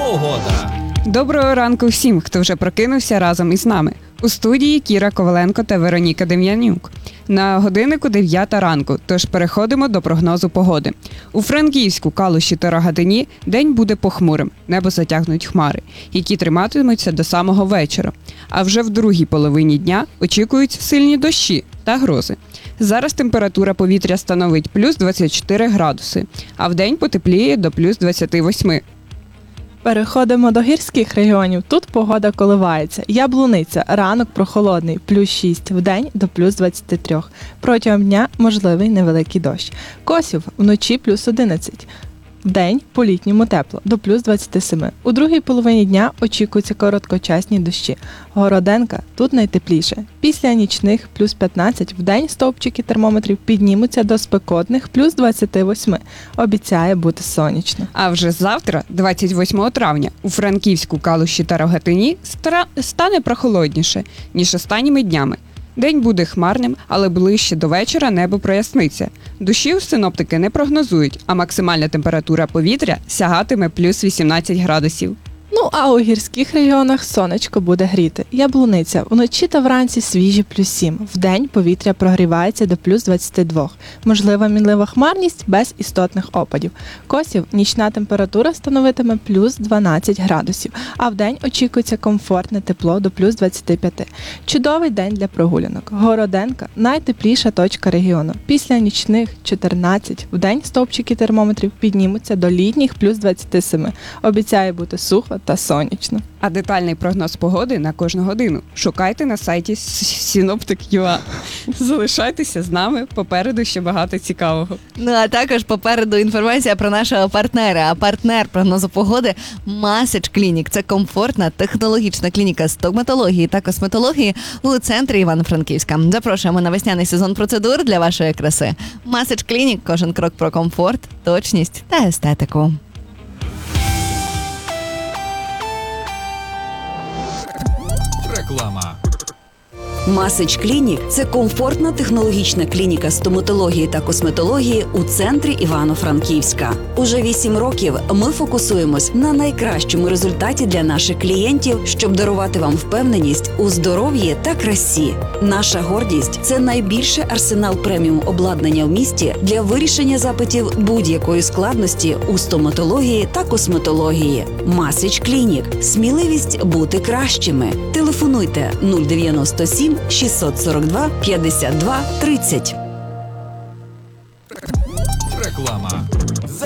Погода. Доброго ранку всім, хто вже прокинувся разом із нами. У студії Кіра Коваленко та Вероніка Дем'янюк. На годиннику 9 ранку, тож переходимо до прогнозу погоди. У Франківську, Калуші та Рогатині день буде похмурим, небо затягнуть хмари, які триматимуться до самого вечора. А вже в другій половині дня очікуються сильні дощі та грози. Зараз температура повітря становить плюс 24 градуси, а вдень потепліє до плюс 28. Переходимо до гірських регіонів. Тут погода коливається. Яблуниця, ранок прохолодний, плюс 6, вдень до плюс 23. Протягом дня можливий невеликий дощ. Косів вночі плюс 11. Вдень по-літньому тепло, до плюс 27. У другій половині дня очікуються короткочасні дощі. Городенка тут найтепліше. Після нічних плюс 15, вдень стовпчики термометрів піднімуться до спекотних плюс 28. Обіцяє бути сонячно. А вже завтра, 28 травня, у Франківську, Калуші та Рогатині стане прохолодніше, ніж останніми днями. День буде хмарним, але ближче до вечора небо проясниться. Дощів синоптики не прогнозують, а максимальна температура повітря сягатиме плюс 18 градусів. Ну а у гірських регіонах сонечко буде гріти. Яблуниця вночі та вранці свіжі плюс 7. Вдень повітря прогрівається до плюс 22. Можлива мінлива хмарність без істотних опадів. Косів нічна температура становитиме плюс 12 градусів, а вдень очікується комфортне тепло до плюс 25. Чудовий день для прогулянок. Городенка – найтепліша точка регіону. Після нічних 14, вдень стовпчики термометрів піднімуться до літніх плюс 27. Обіцяє бути сухо та сонячно. А детальний прогноз погоди на кожну годину шукайте на сайті Synoptic.ua. Залишайтеся з нами, попереду ще багато цікавого. Ну а також попереду інформація про нашого партнера. А партнер прогнозу погоди Масич Клінік. Це комфортна технологічна клініка стоматології та косметології у центрі Івано-Франківська. Запрошуємо на весняний сезон процедур для вашої краси. Масич Клінік. Кожен крок про комфорт, точність та естетику. Реклама. Масич Клінік – це комфортна технологічна клініка стоматології та косметології у центрі Івано-Франківська. Уже 8 років ми фокусуємось на найкращому результаті для наших клієнтів, щоб дарувати вам впевненість у здоров'ї та красі. Наша гордість – це найбільший арсенал преміум обладнання в місті для вирішення запитів будь-якої складності у стоматології та косметології. Масич Клінік – сміливість бути кращими. Телефонуйте 097 642 52 30. Реклама.